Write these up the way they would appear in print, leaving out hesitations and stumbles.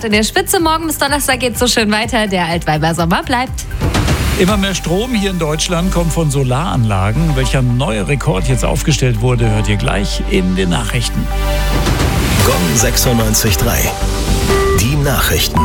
Start in der Spitze. Morgen bis Donnerstag geht's so schön weiter. Der Altweiber Sommer bleibt. Immer mehr Strom hier in Deutschland kommt von Solaranlagen. Welcher neue Rekord jetzt aufgestellt wurde, hört ihr gleich in den Nachrichten. Gong 96.3. Die Nachrichten.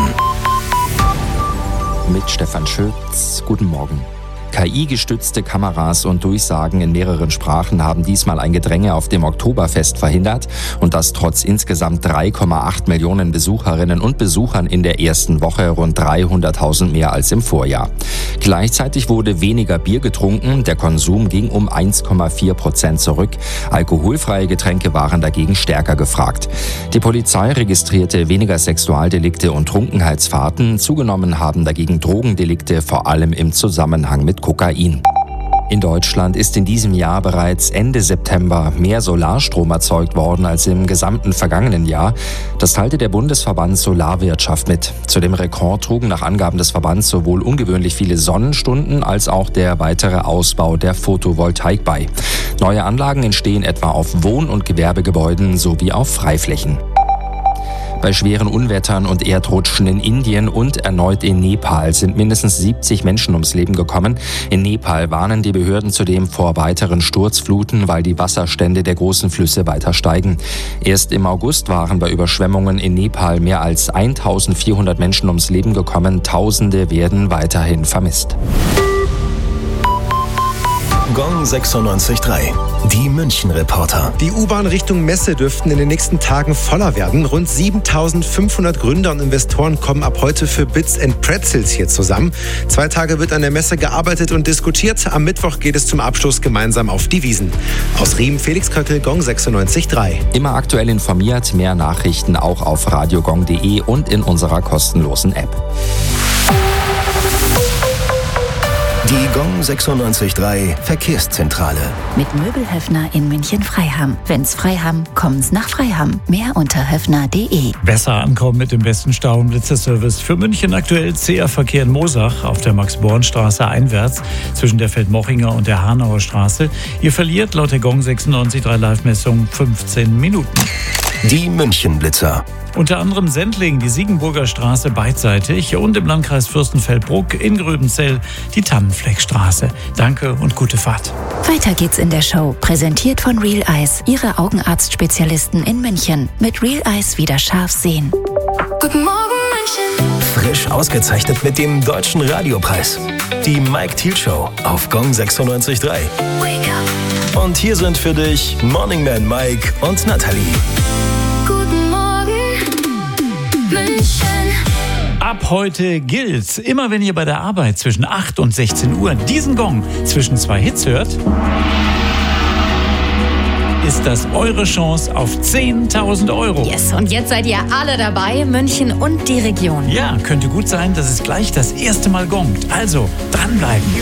Mit Stefan Schütz. Guten Morgen. KI-gestützte Kameras und Durchsagen in mehreren Sprachen haben diesmal ein Gedränge auf dem Oktoberfest verhindert und das trotz insgesamt 3,8 Millionen Besucherinnen und Besuchern in der ersten Woche, rund 300.000 mehr als im Vorjahr. Gleichzeitig wurde weniger Bier getrunken, der Konsum ging um 1,4% zurück. Alkoholfreie Getränke waren dagegen stärker gefragt. Die Polizei registrierte weniger Sexualdelikte und Trunkenheitsfahrten, zugenommen haben dagegen Drogendelikte, vor allem im Zusammenhang mit Kokain. In Deutschland ist in diesem Jahr bereits Ende September mehr Solarstrom erzeugt worden als im gesamten vergangenen Jahr. Das teilte der Bundesverband Solarwirtschaft mit. Zu dem Rekord trugen nach Angaben des Verbands sowohl ungewöhnlich viele Sonnenstunden als auch der weitere Ausbau der Photovoltaik bei. Neue Anlagen entstehen etwa auf Wohn- und Gewerbegebäuden sowie auf Freiflächen. Bei schweren Unwettern und Erdrutschen in Indien und erneut in Nepal sind mindestens 70 Menschen ums Leben gekommen. In Nepal warnen die Behörden zudem vor weiteren Sturzfluten, weil die Wasserstände der großen Flüsse weiter steigen. Erst im August waren bei Überschwemmungen in Nepal mehr als 1400 Menschen ums Leben gekommen. Tausende werden weiterhin vermisst. Gong 96.3. Die München-Reporter. Die U-Bahn Richtung Messe dürften in den nächsten Tagen voller werden. Rund 7.500 Gründer und Investoren kommen ab heute für Bits and Pretzels hier zusammen. 2 Tage wird an der Messe gearbeitet und diskutiert. Am Mittwoch geht es zum Abschluss gemeinsam auf die Wiesn. Aus Riem, Felix Köckel, Gong 96.3. Immer aktuell informiert, mehr Nachrichten auch auf radiogong.de und in unserer kostenlosen App. Die Gong 96.3 Verkehrszentrale. Mit Möbelhöfner in München-Freiham. Wenn's Freiham, kommen's nach Freiham. Mehr unter höfner.de. Besser ankommen mit dem besten Stau- und Blitzer-Service. Für München aktuell zäher Verkehr in Moosach auf der Max-Born-Straße einwärts zwischen der Feldmochinger und der Hanauer Straße. Ihr verliert laut der Gong 96.3 Live-Messung 15 Minuten. Die München-Blitzer. Unter anderem Sendling, die Siegenburger Straße beidseitig und im Landkreis Fürstenfeldbruck in Gröbenzell die Tannenfleckstraße. Danke und gute Fahrt. Weiter geht's in der Show. Präsentiert von Real Eyes, Ihre Augenarztspezialisten in München. Mit Real Eyes wieder scharf sehen. Guten Morgen, München. Frisch ausgezeichnet mit dem Deutschen Radiopreis. Die Mike Thiel Show auf Gong 96.3. Wake up. Und hier sind für dich Morning Man Mike und Nathalie. Guten Morgen, München. Ab heute gilt, immer wenn ihr bei der Arbeit zwischen 8 und 16 Uhr diesen Gong zwischen 2 Hits hört, ist das eure Chance auf 10.000 Euro. Yes, und jetzt seid ihr alle dabei, München und die Region. Ja, könnte gut sein, dass es gleich das erste Mal gongt. Also, dranbleiben.